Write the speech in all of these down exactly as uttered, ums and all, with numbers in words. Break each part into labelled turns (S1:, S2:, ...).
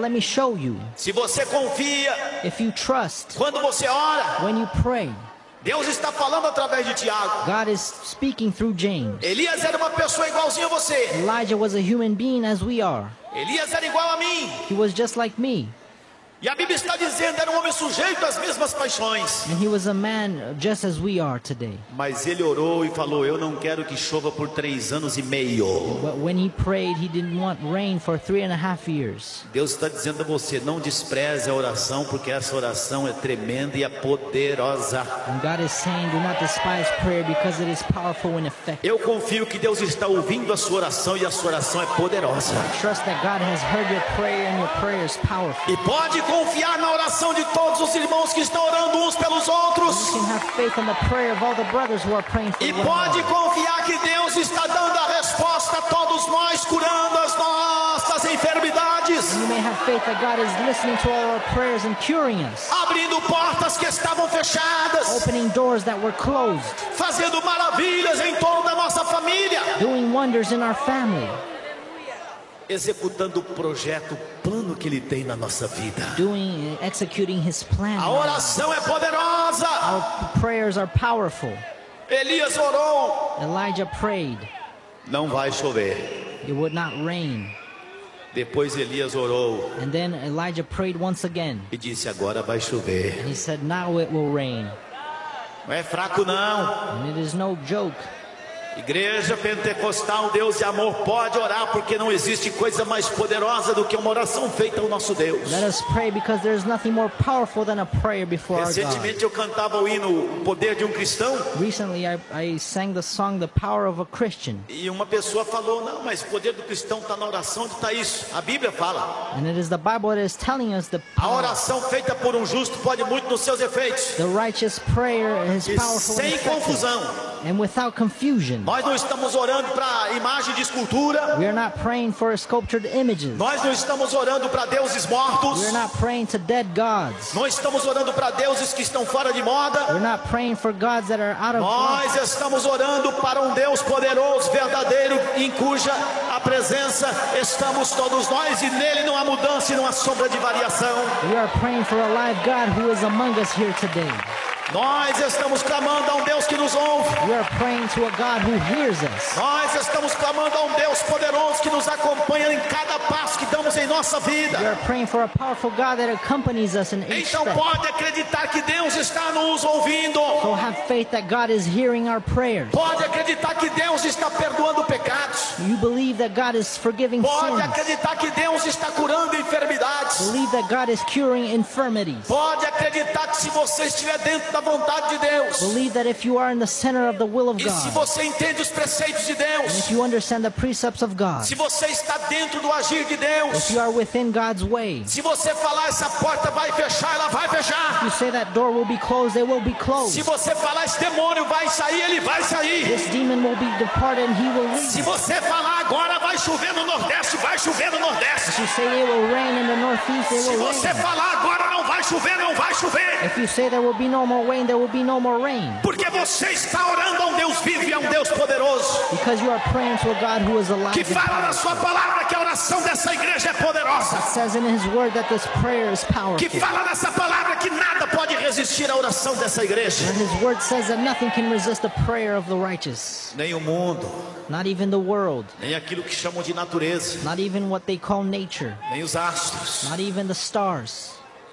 S1: let me show you.
S2: Se você confia,
S1: If you trust,
S2: quando você ora,
S1: when you pray,
S2: Deus está falando através de Tiago.
S1: God is speaking through James.
S2: Elias era uma pessoa igualzinha a você.
S1: Elijah was a human being as we are.
S2: Elias era igual a mim.
S1: He was just like me.
S2: E a Bíblia está dizendo, era um homem sujeito às mesmas paixões.
S1: And he was a man just as we are today.
S2: Mas ele orou e falou, eu não quero que chova por três anos e meio.
S1: But when he prayed, he didn't want rain for three and a half years.
S2: Deus está dizendo a você, não despreze a oração, porque essa oração é tremenda e é poderosa.
S1: And God is saying, do not despise prayer because it is powerful and effective.
S2: Eu confio que Deus está ouvindo a sua oração e a sua oração é poderosa.
S1: Trust that God has heard your prayer and your prayer is powerful.
S2: E pode confiar na oração de todos os irmãos que estão orando uns pelos outros.
S1: You can have faith in the prayer of all the brothers who are praying for
S2: E
S1: one
S2: pode
S1: another.
S2: confiar que Deus está dando a resposta a todos nós, curando as nossas enfermidades,
S1: You may have faith that God is listening to all our prayers and curing us,
S2: abrindo portas que estavam fechadas,
S1: opening doors that were closed,
S2: fazendo maravilhas em torno da nossa família,
S1: doing wonders in our family,
S2: executando o projeto, o plano que Ele tem na nossa vida.
S1: doing, executing His plan.
S2: A oração é poderosa.
S1: Our prayers are powerful.
S2: Elias orou,
S1: Elijah prayed.
S2: não vai chover.
S1: It would not rain.
S2: Depois Elias orou
S1: And then Elijah prayed once again.
S2: e disse, agora vai chover.
S1: He said, now it will rain.
S2: Não é fraco não.
S1: And it is no joke.
S2: Igreja Pentecostal, Deus de amor, pode orar, porque não existe coisa mais poderosa do que uma oração feita ao nosso Deus.
S1: Let us pray because there is nothing more powerful than a prayer before our God.
S2: Recentemente eu cantava o hino O Poder de um Cristão,
S1: Recently I, I sang the song The Power of a Christian.
S2: e uma pessoa falou, não, mas o poder do cristão está na oração. Onde está isso? A Bíblia fala.
S1: And it is the Bible that is telling us the
S2: A
S1: power.
S2: oração feita por um justo pode muito nos seus efeitos,
S1: The righteous prayer is
S2: e
S1: powerful and
S2: sem
S1: effective,
S2: confusão.
S1: and without confusion.
S2: Nós não estamos orando para imagem de escultura,
S1: We are not praying for sculptured images.
S2: nós não estamos orando para deuses mortos,
S1: We are not praying to dead gods.
S2: não estamos orando para deuses que estão fora de moda.
S1: We're not praying for gods that are out of
S2: Nós estamos orando para um Deus poderoso, verdadeiro, em cuja a presença estamos todos nós, e nele não há mudança e não há sombra de variação.
S1: We are praying for a live God who is among us here today.
S2: Nós estamos clamando a um Deus que nos ouve.
S1: We are praying to a God who hears us.
S2: Nós estamos clamando a um Deus poderoso que nos acompanha em cada passo que damos em nossa vida.
S1: We are praying for a powerful God that accompanies us in each
S2: Então
S1: step.
S2: pode acreditar que Deus está nos ouvindo.
S1: So have faith that God is hearing our prayers.
S2: Pode acreditar que Deus está perdoando pecados.
S1: You believe that God is forgiving
S2: Pode
S1: sins.
S2: acreditar que Deus está curando enfermidades.
S1: Believe that God is curing infirmities.
S2: Pode acreditar que se você estiver dentro da vontade de Deus,
S1: Believe that if you are in the center of the will of
S2: e se
S1: God,
S2: você entende os preceitos de
S1: and
S2: Deus,
S1: if you understand the precepts of God,
S2: se você está dentro do agir de
S1: if
S2: Deus,
S1: you are within God's way,
S2: se você falar essa porta vai fechar, ela vai fechar.
S1: you say that door will be closed, it will be closed.
S2: Se você falar esse demônio vai sair, ele vai sair.
S1: This demon will be departed and he will
S2: Se
S1: leave.
S2: você falar agora vai chover no Nordeste, vai chover no Nordeste.
S1: If you say it will rain in the northeast, it
S2: Se
S1: will
S2: você
S1: rain.
S2: falar agora não vai chover, não vai chover.
S1: If you say there will be no more rain, there will be no more rain.
S2: Porque você está orando a um Deus vivo e a um Deus poderoso,
S1: Because you are praying to a God who is alive
S2: que
S1: and
S2: fala na
S1: powerful.
S2: sua palavra que a oração dessa igreja é poderosa,
S1: It says in his word that this prayer is
S2: que
S1: powerful.
S2: fala nessa palavra que nada pode resistir à oração dessa igreja.
S1: And his word says that nothing can resist the prayer of the righteous.
S2: Nem o mundo,
S1: Not even the world.
S2: nem aquilo que chamam de natureza,
S1: Not even what they call nature.
S2: nem os astros.
S1: Not even the stars.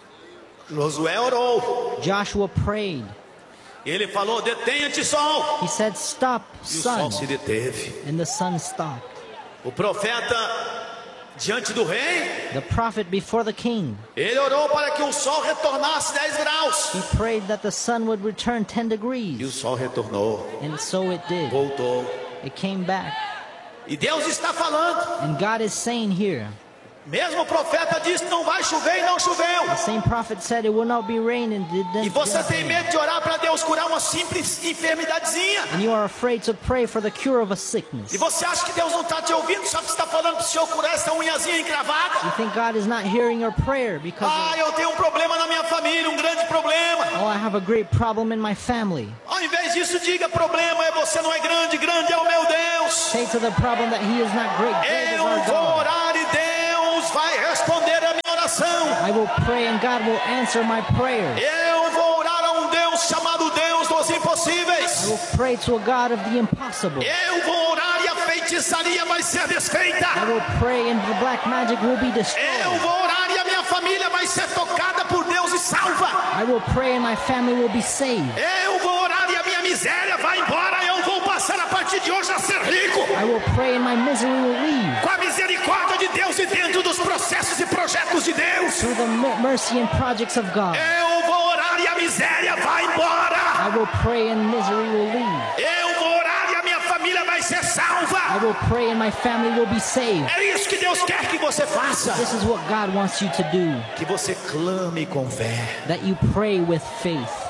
S2: Josué orou,
S1: Joshua prayed.
S2: ele falou, detenha-te sol,
S1: He said, stop,
S2: e o sol
S1: sun.
S2: se deteve.
S1: And the sun stopped.
S2: O profeta diante do rei,
S1: The prophet before the king,
S2: ele orou para que o sol retornasse dez graus,
S1: he prayed that the sun would return ten
S2: e o
S1: degrees.
S2: sol retornou,
S1: And so it did.
S2: voltou.
S1: It came back.
S2: E Deus está falando,
S1: And God is saying here,
S2: mesmo o profeta disse não vai chover e não choveu.
S1: the same prophet said it will not be rain and it
S2: E
S1: didn't.
S2: você tem medo de orar para Deus curar uma simples enfermidadezinha.
S1: And you are afraid to pray for the cure of a sickness.
S2: E você acha que Deus não está te ouvindo só porque está falando para o Senhor curar essa unhazinha encravada?
S1: You think God is not hearing your prayer because
S2: Ah,
S1: of,
S2: eu tenho um problema na minha família, um grande problema.
S1: oh, I have a great problem in my family.
S2: Ao invés disso, diga, problema é você não é grande, grande é o meu Deus.
S1: Say to the problem that he is not great, great is
S2: Eu
S1: our
S2: vou
S1: God.
S2: orar e Deus vai responder a minha oração. oração.
S1: I will pray and God will answer my prayer.
S2: Eu vou orar a um Deus chamado Deus dos
S1: I
S2: impossíveis.
S1: will pray to a God of the impossible.
S2: Eu vou orar e a feitiçaria vai ser desfeita.
S1: I will pray and the black magic will be
S2: Eu
S1: destroyed.
S2: vou orar e a minha família vai ser tocada por Deus e salva.
S1: I will pray and my family will be saved.
S2: Eu vou orar e a minha miséria vai embora. Eu vou passar a partir de hoje a ser rico.
S1: I will pray and my misery will leave.
S2: Com a misericórdia de Deus e dentro dos processos e projetos de Deus.
S1: Through the me- mercy and projects of God.
S2: Eu vou orar e a miséria vai embora.
S1: I will pray and misery will leave.
S2: Eu vou orar e a minha família vai ser
S1: I
S2: salva.
S1: will pray and my family will be saved.
S2: É isso que Deus quer que você faça.
S1: This is what God wants you to do.
S2: Que você clame com fé.
S1: That you pray with faith.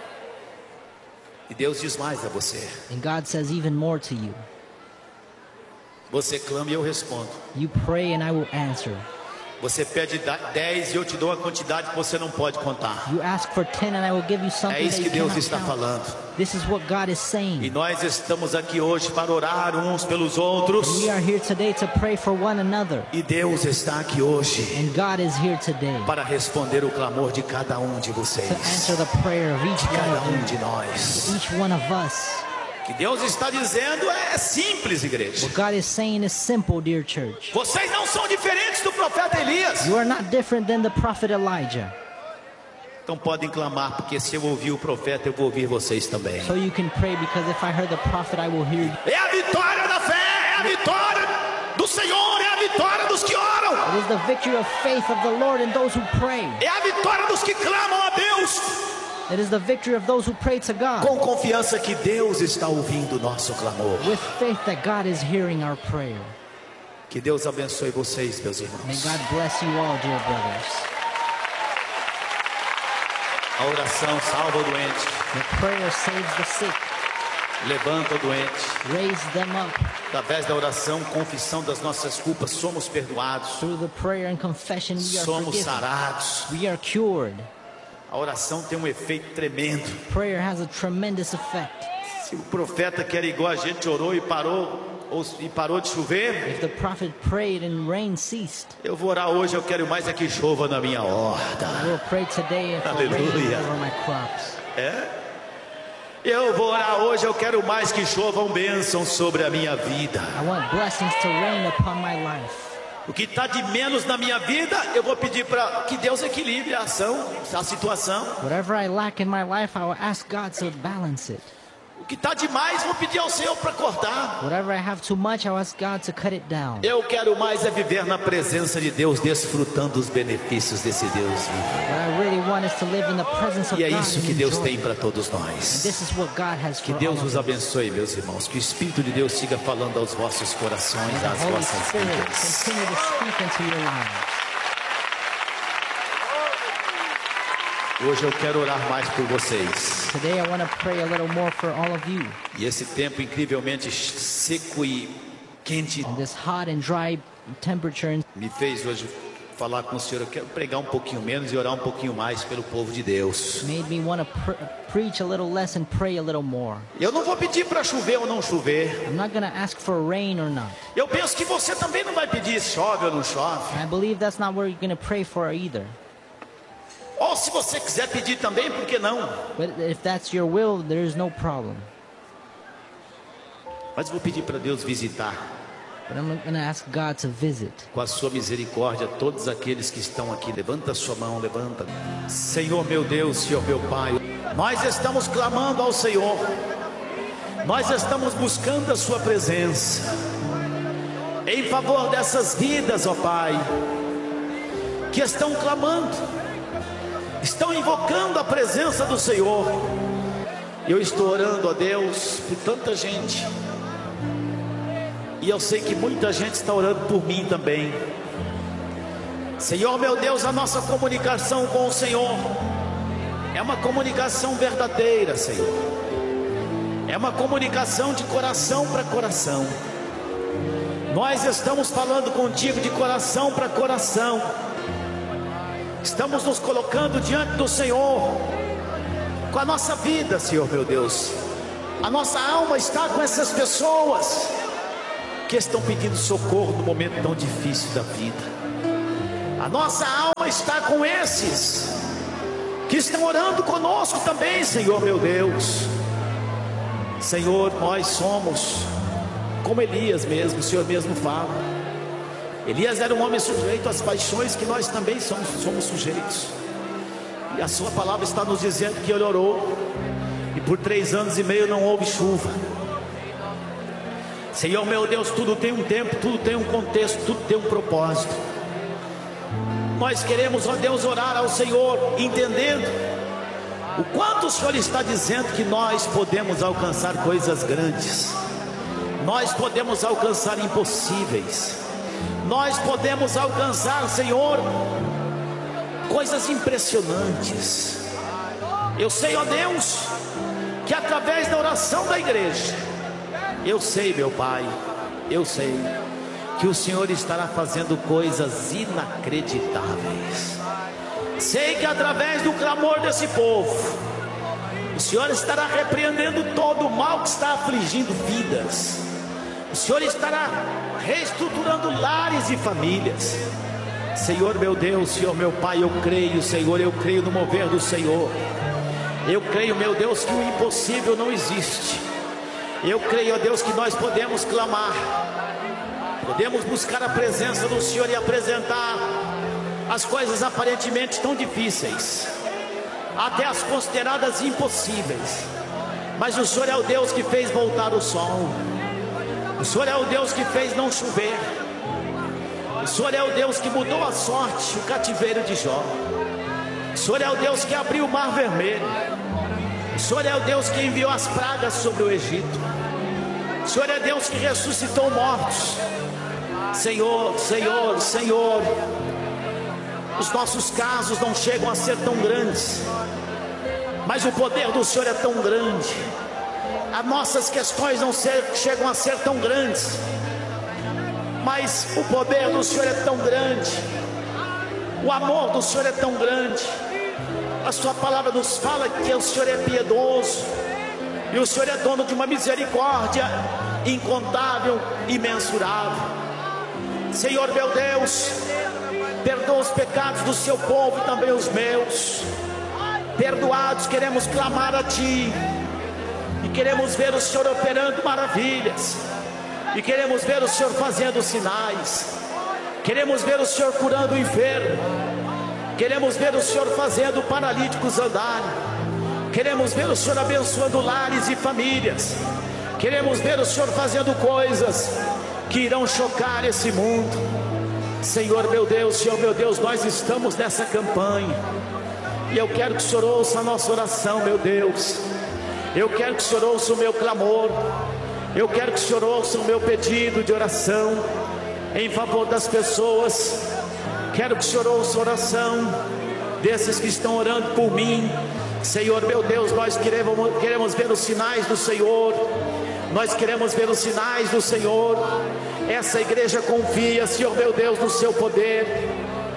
S2: E Deus diz mais a você.
S1: And God says even more to you.
S2: Você clama e eu respondo.
S1: You pray and I will answer.
S2: Você pede dez e eu te dou a quantidade que você não pode contar.
S1: You ask for ten and I will give you something
S2: É isso
S1: that
S2: que
S1: you
S2: Deus
S1: cannot
S2: está
S1: count.
S2: falando.
S1: This is what God is
S2: E
S1: saying.
S2: nós estamos aqui hoje para orar uns pelos outros.
S1: We are here today to pray for one another.
S2: E Deus está aqui hoje
S1: And God is here today
S2: para responder o clamor de cada um de
S1: to
S2: vocês.
S1: answer the prayer of each one
S2: Cada
S1: of
S2: um
S1: you.
S2: de nós.
S1: Each one of us.
S2: O que Deus está dizendo é simples, igreja.
S1: What God is saying is simple, dear church.
S2: Vocês não são diferentes do profeta Elias.
S1: You are not different than the prophet Elijah.
S2: Então podem clamar, porque se eu ouvir o profeta, eu vou ouvir vocês também.
S1: So you can pray because if I heard the prophet, I will hear you.
S2: É a vitória da fé, é a vitória do Senhor, é a vitória dos que oram.
S1: It is the victory of faith of the Lord and those who pray.
S2: É a vitória dos que clamam a Deus.
S1: It is the victory of those who pray to God.
S2: Com confiança que Deus está ouvindo o nosso clamor.
S1: With faith that God is hearing our prayer.
S2: Que Deus abençoe vocês, meus
S1: May
S2: irmãos.
S1: God bless you all, dear brothers.
S2: A oração salva o doente,
S1: The prayer saves the sick,
S2: levanta o doente.
S1: raise them up.
S2: Através da oração, confissão das nossas culpas, somos perdoados,
S1: Through the prayer and confession, we are
S2: somos
S1: forgiven.
S2: sarados.
S1: We are cured.
S2: A oração tem um efeito tremendo.
S1: Prayer has a tremendous effect.
S2: Se o profeta que era igual a gente orou e parou, ou, e parou de chover,
S1: If the prophet prayed and rain ceased,
S2: eu vou orar hoje, eu quero mais é que chova na minha horta.
S1: I will pray today for rain
S2: Aleluia.
S1: over my crops.
S2: É? Eu vou orar hoje, eu quero mais que chovam bênçãos sobre a minha vida.
S1: I want blessings to rain upon my life.
S2: O que está de menos na minha vida, eu vou pedir para que Deus equilibre a ação, a situação.
S1: Whatever I lack in my life, I will ask God to balance it.
S2: O que está demais, vou pedir ao Senhor para cortar.
S1: Whatever I have too much, I will ask God to cut it down.
S2: Eu quero mais é viver na presença de Deus, desfrutando os benefícios desse Deus vivo.
S1: What I really want is to live in the presence of
S2: E é
S1: God
S2: isso
S1: and
S2: que Deus
S1: enjoy
S2: tem
S1: it.
S2: para todos
S1: And
S2: nós.
S1: this is what God has
S2: Que
S1: for
S2: Deus
S1: all
S2: os
S1: of us.
S2: abençoe, meus irmãos. Que o Espírito de Deus siga falando aos vossos corações,
S1: May the
S2: às
S1: Holy
S2: vossas
S1: Spirit
S2: vidas.
S1: continue to speak into your lives.
S2: Hoje eu quero orar mais por vocês.
S1: Today I want to pray a little more for all of you.
S2: E esse tempo incrivelmente seco e quente
S1: And this hot and dry temperature
S2: me fez hoje falar com o Senhor. Eu quero pregar um pouquinho menos e orar um pouquinho mais pelo povo de Deus.
S1: made me want to pr- preach a little less and pray a little more.
S2: Eu não vou pedir para chover ou não chover.
S1: I'm not going to ask for rain or not.
S2: Eu penso que você também não vai pedir se chove ou não chove.
S1: And I believe that's not what you're going to pray for either.
S2: Ou se você quiser pedir também, por que não?
S1: But if that's your will, there's no problem.
S2: Mas vou pedir para Deus visitar
S1: But I'm going to ask God to visit.
S2: com a sua misericórdia todos aqueles que estão aqui. Levanta a sua mão, levanta. Senhor meu Deus, Senhor meu Pai, nós estamos clamando ao Senhor. Nós estamos buscando a sua presença em favor dessas vidas, ó Pai, que estão clamando, estão invocando a presença do Senhor. Eu estou orando a Deus por tanta gente, e eu sei que muita gente está orando por mim também. Senhor meu Deus, a nossa comunicação com o Senhor é uma comunicação verdadeira, Senhor. É uma comunicação de coração para coração. Nós estamos falando contigo de coração para coração. Estamos nos colocando diante do Senhor com a nossa vida, Senhor meu Deus. A nossa alma está com essas pessoas que estão pedindo socorro no momento tão difícil da vida. A nossa alma está com esses que estão orando conosco também, Senhor meu Deus. Senhor, nós somos como Elias mesmo, o Senhor mesmo fala. Elias era um homem sujeito às paixões que nós também somos, somos sujeitos. E a sua palavra está nos dizendo que ele orou, e por três anos e meio não houve chuva. Senhor meu Deus, tudo tem um tempo, tudo tem um contexto, tudo tem um propósito. Nós queremos, ó Deus, orar ao Senhor, entendendo o quanto o Senhor está dizendo que nós podemos alcançar coisas grandes, nós podemos alcançar impossíveis, nós podemos alcançar, Senhor, coisas impressionantes. Eu sei, ó Deus, que através da oração da igreja, eu sei, meu Pai, eu sei que o Senhor estará fazendo coisas inacreditáveis. Sei que através do clamor desse povo, o Senhor estará repreendendo todo o mal que está afligindo vidas. O Senhor estará reestruturando lares e famílias. Senhor meu Deus, Senhor meu Pai, eu creio, Senhor, eu creio no mover do Senhor. Eu creio, meu Deus, que o impossível não existe. Eu creio, ó Deus, que nós podemos clamar, podemos buscar a presença do Senhor e apresentar as coisas aparentemente tão difíceis, até as consideradas impossíveis. Mas o Senhor é o Deus que fez voltar o sol. O Senhor é o Deus que fez não chover. O Senhor é o Deus que mudou a sorte, o cativeiro de Jó. O Senhor é o Deus que abriu o mar vermelho. O Senhor é o Deus que enviou as pragas sobre o Egito. O Senhor é Deus que ressuscitou mortos. Senhor, Senhor, Senhor, os nossos casos não chegam a ser tão grandes, mas o poder do Senhor é tão grande. As nossas questões não ser, chegam a ser tão grandes, mas o poder do Senhor é tão grande. O amor do Senhor é tão grande. A sua palavra nos fala que o Senhor é piedoso, e o Senhor é dono de uma misericórdia incontável, imensurável. Senhor meu Deus, perdoa os pecados do seu povo e também os meus. Perdoados, queremos clamar a Ti, e queremos ver o Senhor operando maravilhas, e queremos ver o Senhor fazendo sinais, queremos ver o Senhor curando o enfermo, queremos ver o Senhor fazendo paralíticos andarem, queremos ver o Senhor abençoando lares e famílias, queremos ver o Senhor fazendo coisas que irão chocar esse mundo. Senhor meu Deus, Senhor meu Deus, nós estamos nessa campanha, e eu quero que o Senhor ouça a nossa oração, meu Deus. Eu quero que o Senhor ouça o meu clamor, eu quero que o Senhor ouça o meu pedido de oração em favor das pessoas. Quero que o Senhor ouça a oração desses que estão orando por mim. Senhor meu Deus, nós queremos, queremos ver os sinais do Senhor. Nós queremos ver os sinais do Senhor. Essa igreja confia, Senhor meu Deus, no seu poder,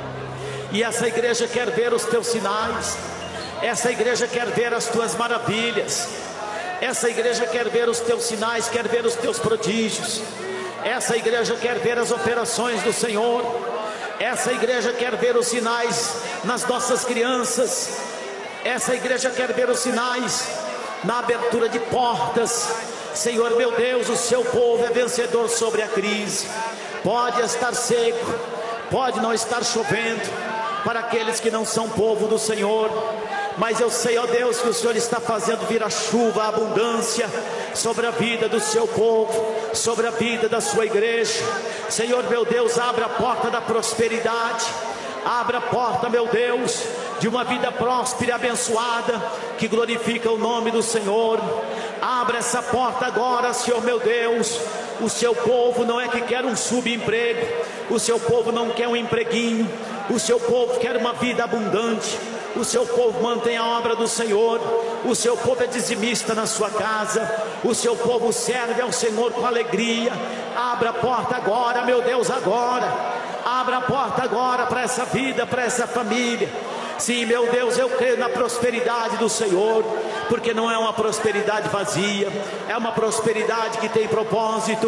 S2: e essa igreja quer ver os teus sinais. Essa igreja quer ver as tuas maravilhas. Essa igreja quer ver os teus sinais, quer ver os teus prodígios. Essa igreja quer ver as operações do Senhor. Essa igreja quer ver os sinais nas nossas crianças. Essa igreja quer ver os sinais na abertura de portas. Senhor meu Deus, o seu povo é vencedor sobre a crise. Pode estar seco, pode não estar chovendo para aqueles que não são povo do Senhor, mas eu sei, ó Deus, que o Senhor está fazendo vir a chuva, a abundância sobre a vida do seu povo, sobre a vida da sua igreja. Senhor meu Deus, abra a porta da prosperidade, abra a porta, meu Deus, de uma vida próspera e abençoada, que glorifica o nome do Senhor. Abra essa porta agora, Senhor meu Deus. O seu povo não é que quer um subemprego, o seu povo não quer um empreguinho, o seu povo quer uma vida abundante. O seu povo mantém a obra do Senhor. O seu povo é dizimista na sua casa. O seu povo serve ao Senhor com alegria. Abra a porta agora, meu Deus, agora. Abra a porta agora para essa vida, para essa família. Sim, meu Deus, eu creio na prosperidade do Senhor, porque não é uma prosperidade vazia, é uma prosperidade que tem propósito,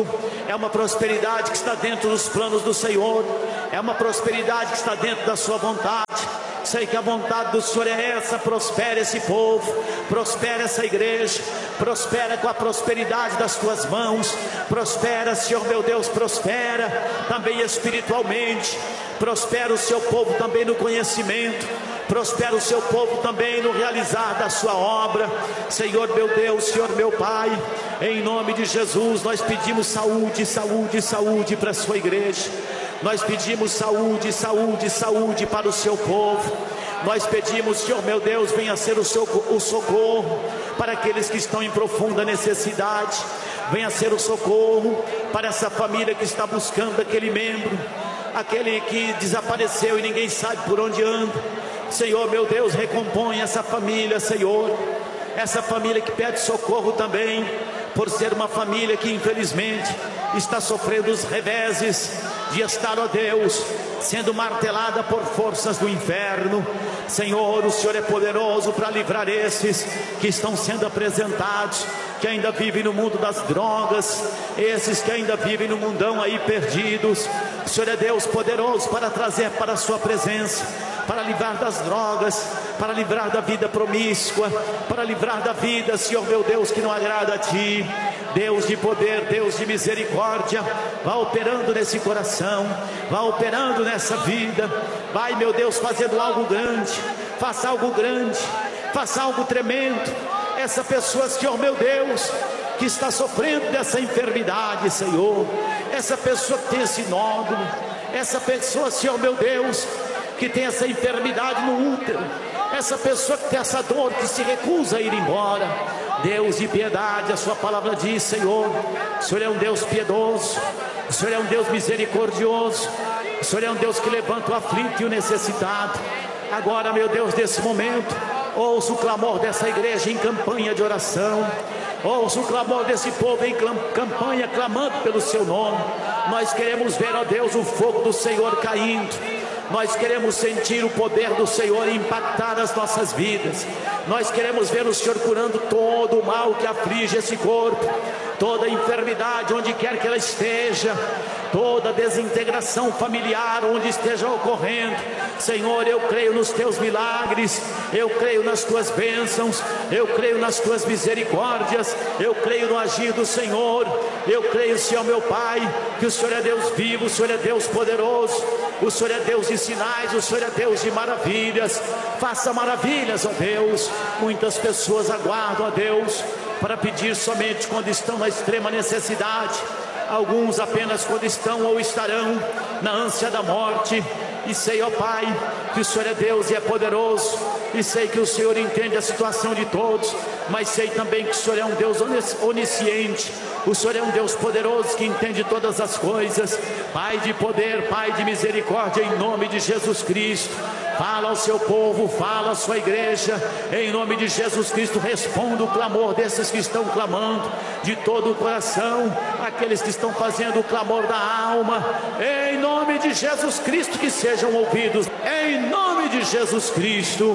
S2: É uma prosperidade que está dentro dos planos do Senhor. É uma prosperidade que está dentro da sua vontade. Sei que a vontade do Senhor é essa. Prospera esse povo, prospera essa igreja, prospera com a prosperidade das tuas mãos. Prospera, Senhor meu Deus, prospera também espiritualmente. Prospera o seu povo também no conhecimento. Prospera o seu povo também no realizar da sua obra. Senhor meu Deus, Senhor meu Pai, em nome de Jesus nós pedimos saúde, saúde, saúde para a sua igreja. Nós pedimos saúde, saúde, saúde para o seu povo. Nós pedimos, Senhor meu Deus, venha ser o, seu, o socorro para aqueles que estão em profunda necessidade. Venha ser o socorro para essa família que está buscando aquele membro, aquele que desapareceu e ninguém sabe por onde anda. Senhor meu Deus, recompõe essa família, Senhor. Essa família que pede socorro também, por ser uma família que infelizmente está sofrendo os reveses de estar, ó Deus, sendo martelada por forças do inferno. Senhor, o Senhor é poderoso para livrar esses que estão sendo apresentados, que ainda vivem no mundo das drogas, esses que ainda vivem no mundão aí perdidos. O Senhor é Deus poderoso para trazer para a sua presença, para livrar das drogas, para livrar da vida promíscua, para livrar da vida, Senhor meu Deus, que não agrada a Ti. Deus de poder, Deus de misericórdia, vá operando nesse coração, vá operando nessa vida. Vai, meu Deus, fazendo algo grande, faça algo grande, faça algo tremendo. Essa pessoa, Senhor meu Deus, que está sofrendo dessa enfermidade, Senhor, essa pessoa que tem esse nódulo, essa pessoa, Senhor meu Deus, que tem essa enfermidade no útero, essa pessoa que tem essa dor, que se recusa a ir embora. Deus de piedade, a sua palavra diz, Senhor, o Senhor é um Deus piedoso, o Senhor é um Deus misericordioso, o Senhor é um Deus que levanta o aflito e o necessitado. Agora, meu Deus, nesse momento, ouça o clamor dessa igreja em campanha de oração, ouça o clamor desse povo em campanha, clamando pelo seu nome. Nós queremos ver, ó Deus, o fogo do Senhor caindo. Nós queremos sentir o poder do Senhor impactar as nossas vidas. Nós queremos ver o Senhor curando todo o mal que aflige esse corpo, toda enfermidade onde quer que ela esteja, toda desintegração familiar onde esteja ocorrendo. Senhor, eu creio nos Teus milagres, eu creio nas Tuas bênçãos, eu creio nas Tuas misericórdias, eu creio no agir do Senhor. Eu creio, Senhor meu Pai, que o Senhor é Deus vivo, o Senhor é Deus poderoso, o Senhor é Deus de sinais, o Senhor é Deus de maravilhas. Faça maravilhas, ó Deus. Muitas pessoas aguardam, ó Deus, para pedir somente quando estão na extrema necessidade, alguns apenas quando estão ou estarão na ânsia da morte. E sei, ó Pai, que o Senhor é Deus e é poderoso, e sei que o Senhor entende a situação de todos, mas sei também que o Senhor é um Deus onisciente, o Senhor é um Deus poderoso que entende todas as coisas. Pai de poder, Pai de misericórdia, em nome de Jesus Cristo, fala ao seu povo, fala à sua igreja, em nome de Jesus Cristo. Responda o clamor desses que estão clamando de todo o coração, aqueles que estão fazendo o clamor da alma, em nome de Jesus Cristo, que sejam ouvidos, em nome de Jesus Cristo.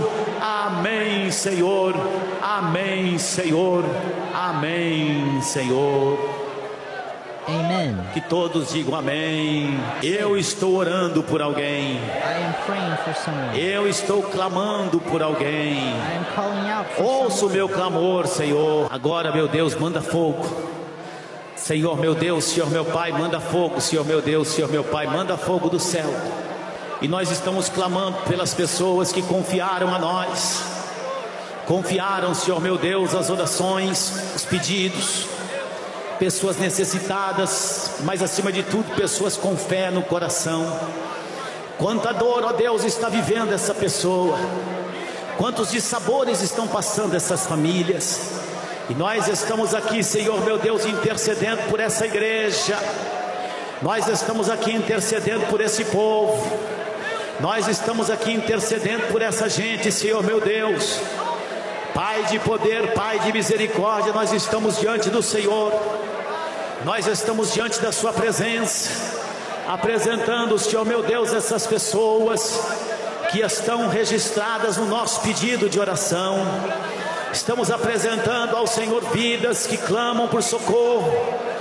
S2: Amém, Senhor, amém, Senhor, amém, Senhor.
S1: Amen.
S2: Que todos digam amém. Eu estou orando por alguém.
S1: I am praying for someone.
S2: Eu estou clamando por alguém.
S1: I am calling out for
S2: Ouça o
S1: someone.
S2: meu clamor, Senhor. Agora, meu Deus, manda fogo. Senhor, meu Deus, Senhor, meu Pai, manda fogo. Senhor, meu Deus, Senhor, meu Pai, manda fogo do céu. E nós estamos clamando pelas pessoas que confiaram a nós. Confiaram, Senhor, meu Deus, as orações, os pedidos. Pessoas necessitadas, mas acima de tudo, pessoas com fé no coração. Quanta dor, ó Deus, está vivendo essa pessoa. Quantos dissabores estão passando essas famílias. E nós estamos aqui, Senhor, meu Deus, intercedendo por essa igreja. Nós estamos aqui intercedendo por esse povo. Nós estamos aqui intercedendo por essa gente, Senhor, meu Deus. Pai de poder, Pai de misericórdia, nós estamos diante do Senhor. Nós estamos diante da sua presença, apresentando, Senhor meu Deus, essas pessoas que estão registradas no nosso pedido de oração. Estamos apresentando ao Senhor vidas que clamam por socorro,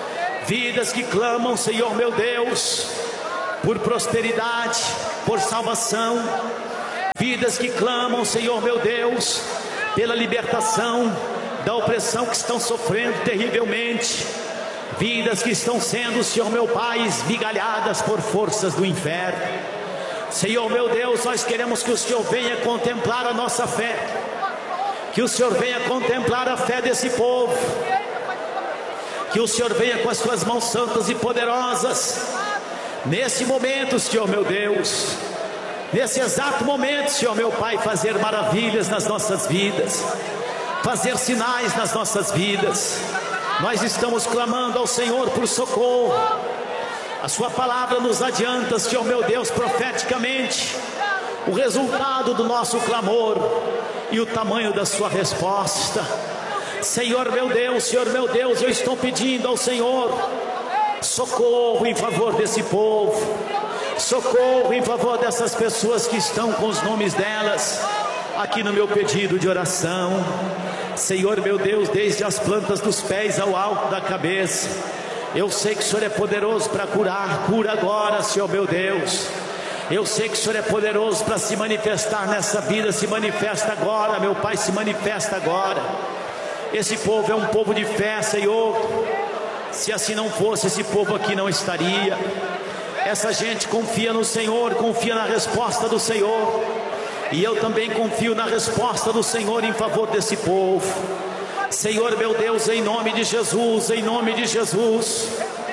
S2: Vidas que clamam, Senhor meu Deus, por prosperidade, por salvação. Vidas que clamam, Senhor meu Deus, pela libertação da opressão que estão sofrendo terrivelmente. Vidas que estão sendo, Senhor meu Pai, esmigalhadas por forças do inferno. Senhor meu Deus, nós queremos que o Senhor venha contemplar a nossa fé, que o Senhor venha contemplar a fé desse povo, que o Senhor venha com as suas mãos santas e poderosas, nesse momento, Senhor meu Deus, nesse exato momento, Senhor meu Pai, fazer maravilhas nas nossas vidas, fazer sinais nas nossas vidas. Nós estamos clamando ao Senhor por socorro. A sua palavra nos adianta, Senhor meu Deus, profeticamente, o resultado do nosso clamor e o tamanho da sua resposta. Senhor meu Deus, Senhor meu Deus, eu estou pedindo ao Senhor socorro em favor desse povo, socorro em favor dessas pessoas que estão com os nomes delas aqui no meu pedido de oração. Senhor meu Deus, desde as plantas dos pés ao alto da cabeça, eu sei que o Senhor é poderoso para curar. Cura agora, Senhor meu Deus. Eu sei que o Senhor é poderoso para se manifestar nessa vida. Se manifesta agora, meu Pai, se manifesta agora. Esse povo é um povo de fé, Senhor. Se assim não fosse, esse povo aqui não estaria. Essa gente confia no Senhor, confia na resposta do Senhor. E eu também confio na resposta do Senhor em favor desse povo. Senhor meu Deus, em nome de Jesus, em nome de Jesus,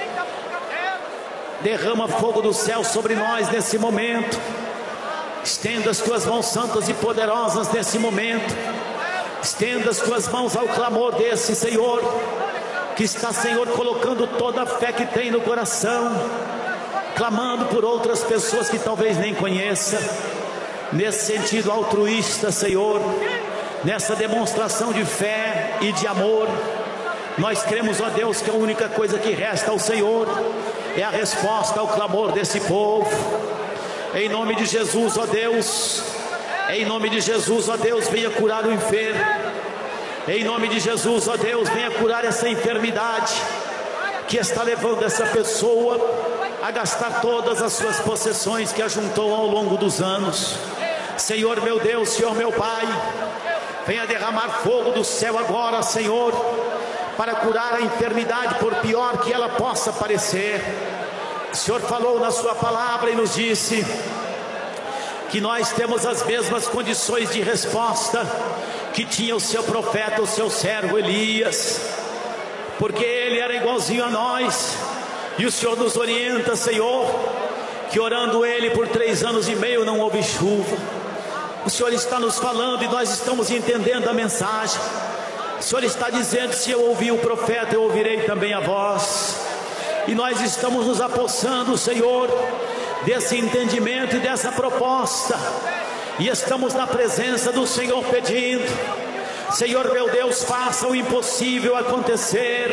S2: derrama fogo do céu sobre nós nesse momento. Estenda as tuas mãos santas e poderosas nesse momento. Estenda as tuas mãos ao clamor desse Senhor, que está, Senhor, colocando toda a fé que tem no coração, clamando por outras pessoas que talvez nem conheça. Nesse sentido altruísta, Senhor, nessa demonstração de fé e de amor, nós cremos, ó Deus, que a única coisa que resta ao Senhor é a resposta ao clamor desse povo. Em nome de Jesus, ó Deus, em nome de Jesus, ó Deus, venha curar o enfermo. Em nome de Jesus, ó Deus, venha curar essa enfermidade que está levando essa pessoa a gastar todas as suas possessões que ajuntou ao longo dos anos. Senhor meu Deus, Senhor meu Pai, venha derramar fogo do céu agora, Senhor, para curar a enfermidade, por pior que ela possa parecer. O Senhor falou na sua palavra e nos disse que nós temos as mesmas condições de resposta que tinha o seu profeta, o seu servo Elias, porque ele era igualzinho a nós. E o Senhor nos orienta, Senhor, que orando ele por três anos e meio não houve chuva. O Senhor está nos falando e nós estamos entendendo a mensagem. O Senhor está dizendo: se eu ouvir o profeta, eu ouvirei também a voz. E nós estamos nos apossando, Senhor, desse entendimento e dessa proposta. E estamos na presença do Senhor pedindo: Senhor meu Deus, faça o impossível acontecer.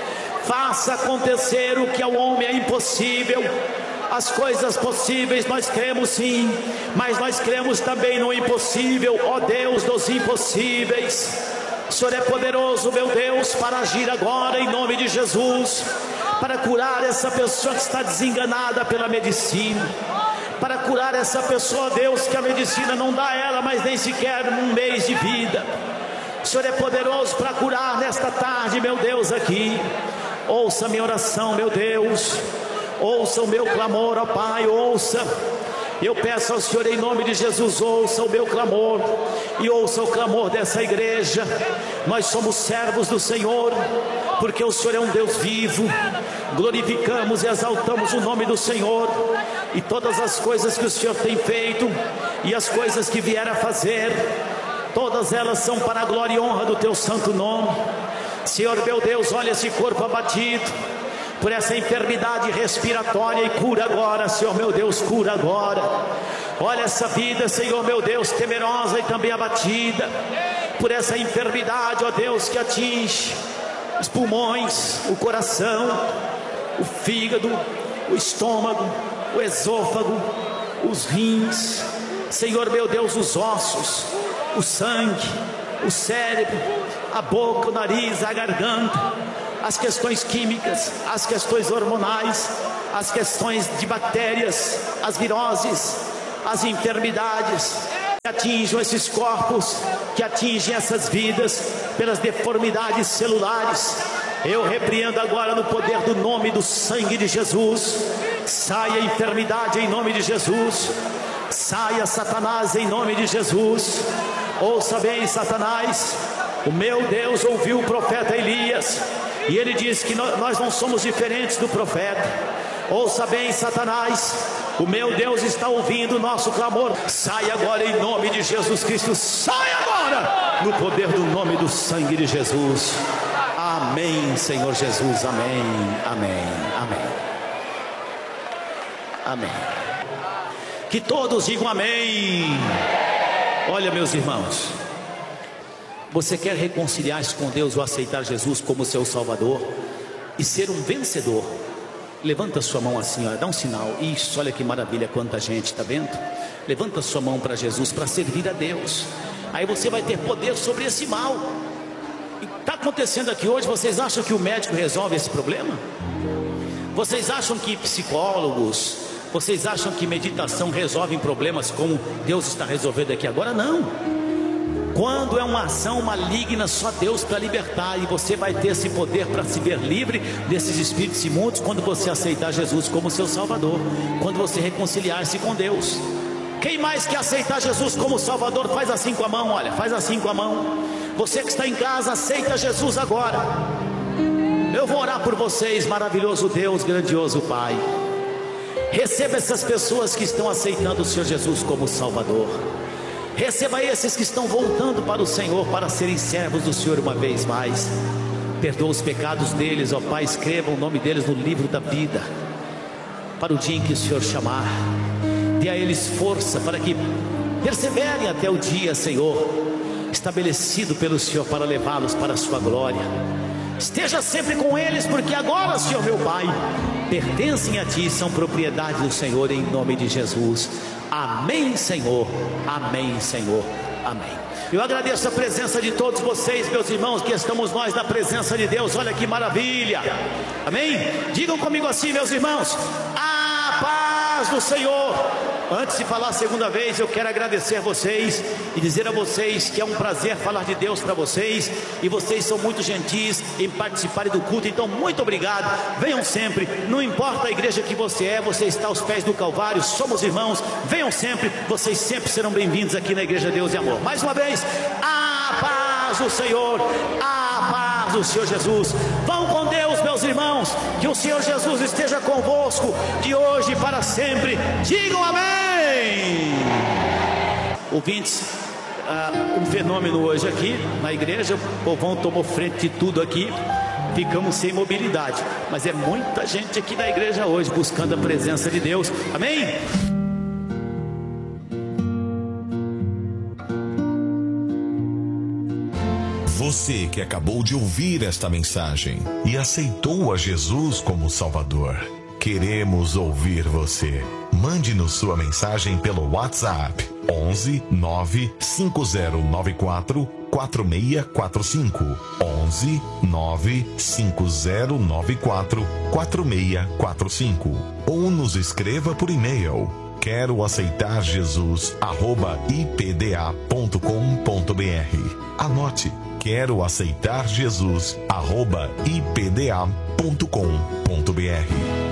S2: Faça acontecer o que ao homem é impossível. As coisas possíveis nós cremos sim, mas nós cremos também no impossível, ó Deus dos impossíveis. O Senhor é poderoso, meu Deus, para agir agora em nome de Jesus, para curar essa pessoa que está desenganada pela medicina, para curar essa pessoa, Deus, que a medicina não dá a ela, mas nem sequer um mês de vida. O Senhor é poderoso para curar nesta tarde, meu Deus, aqui. Ouça a minha oração, meu Deus. Ouça o meu clamor, ó Pai, ouça. Eu peço ao Senhor em nome de Jesus, ouça o meu clamor e ouça o clamor dessa igreja. Nós somos servos do Senhor, porque o Senhor é um Deus vivo. Glorificamos e exaltamos o nome do Senhor, e todas as coisas que o Senhor tem feito e as coisas que vier a fazer, todas elas são para a glória e honra do teu santo nome. Senhor meu Deus, olha esse corpo abatido por essa enfermidade respiratória e cura agora, Senhor meu Deus, cura agora. Olha essa vida, Senhor meu Deus, temerosa e também abatida por essa enfermidade, ó Deus, que atinge os pulmões, o coração, o fígado, o estômago, o esôfago, os rins, Senhor meu Deus, os ossos, o sangue, o cérebro, a boca, o nariz, a garganta. as questões químicas, as questões hormonais, as questões de bactérias, as viroses, as enfermidades que atingem esses corpos, que atingem essas vidas pelas deformidades celulares. Eu repreendo agora no poder do nome do sangue de Jesus. Saia a enfermidade em nome de Jesus. Saia Satanás em nome de Jesus. Ouça bem, Satanás, o meu Deus ouviu o profeta Elias e ele diz que nós não somos diferentes do profeta. Ouça bem, Satanás, o meu Deus está ouvindo o nosso clamor. Sai agora em nome de Jesus Cristo. Sai agora no poder do nome do sangue de Jesus. Amém, Senhor Jesus. Amém, amém, amém. Amém. Que todos digam amém. Olha, meus irmãos, você quer reconciliar-se com Deus ou aceitar Jesus como seu Salvador e ser um vencedor? Levanta sua mão assim, ó, dá um sinal. Isso, olha que maravilha, quanta gente, está vendo? Levanta sua mão para Jesus, para servir a Deus. Aí você vai ter poder sobre esse mal. Está acontecendo aqui hoje. Vocês acham que o médico resolve esse problema? Vocês acham que psicólogos, vocês acham que meditação resolve problemas como Deus está resolvendo aqui agora? Não. Quando é uma ação maligna, só Deus para libertar. E você vai ter esse poder para se ver livre desses espíritos imundos quando você aceitar Jesus como seu Salvador, quando você reconciliar-se com Deus. Quem mais quer aceitar Jesus como Salvador? Faz assim com a mão, olha, faz assim com a mão. Você que está em casa, aceita Jesus agora. Eu vou orar por vocês, maravilhoso Deus, grandioso Pai. Receba essas pessoas que estão aceitando o Senhor Jesus como Salvador. Receba esses que estão voltando para o Senhor, para serem servos do Senhor uma vez mais. Perdoa os pecados deles, ó Pai, escreva o nome deles no livro da vida, para o dia em que o Senhor chamar. Dê a eles força para que perseverem até o dia, Senhor, estabelecido pelo Senhor para levá-los para a sua glória. Esteja sempre com eles, porque agora, Senhor meu Pai, pertencem a Ti, são propriedade do Senhor, em nome de Jesus. Amém, Senhor. Amém, Senhor. Amém. Eu agradeço a presença de todos vocês, meus irmãos, que estamos nós na presença de Deus. Olha que maravilha. Amém? Digam comigo assim, meus irmãos: a paz do Senhor. Antes de falar a segunda vez, eu quero agradecer a vocês e dizer a vocês que é um prazer falar de Deus para vocês, e vocês são muito gentis em participarem do culto, então muito obrigado. Venham sempre, não importa a igreja que você é, você está aos pés do Calvário, somos irmãos, venham sempre, vocês sempre serão bem-vindos aqui na Igreja Deus e Amor. Mais uma vez, a paz do Senhor, a paz do Senhor Jesus. Vão com Deus, meus irmãos, que o Senhor Jesus esteja convosco de hoje e para sempre. Digam amém. Ouvintes, uh, um fenômeno hoje aqui na igreja, o povão tomou frente de tudo aqui, ficamos sem mobilidade, mas é muita gente aqui na igreja hoje buscando a presença de Deus. Amém?
S3: Você que acabou de ouvir esta mensagem e aceitou a Jesus como Salvador, queremos ouvir você. Mande-nos sua mensagem pelo WhatsApp onze nove cinco zero nove quatro quatro seis quatro cinco onze nove cinco zero nove quatro quatro seis quatro cinco, ou nos escreva por e-mail quero aceitar Jesus arroba i p d a ponto com ponto b r. Anote: quero aceitar Jesus arroba i p d a ponto com ponto b r.